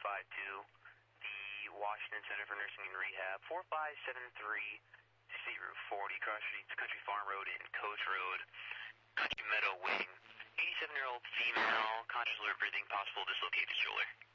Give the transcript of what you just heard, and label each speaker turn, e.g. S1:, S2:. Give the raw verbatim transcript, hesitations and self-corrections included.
S1: notified to the Washington Center for Nursing and Rehab, four five seven three State Route forty, cross streets, Country Farm Road and Coach Road, Country Meadow Wing. eighty-seven-year-old female, conscious alert breathing, possible dislocated shoulder.